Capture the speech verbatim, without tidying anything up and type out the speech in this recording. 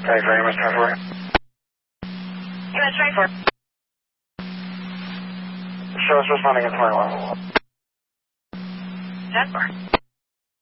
Thanks very much, ten four. U S twenty-four. Show us responding at twenty-one. ten four.